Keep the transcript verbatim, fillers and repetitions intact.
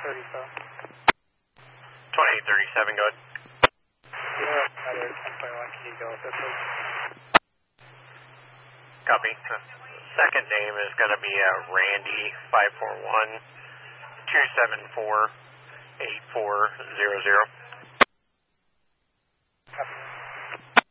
thirty-seven. twenty-eight thirty-seven, go ahead. Yeah, other ten twenty-one, can you go with this, please? Copy. Second name is going to be uh, Randy, five four one, two seven four, eight four zero zero.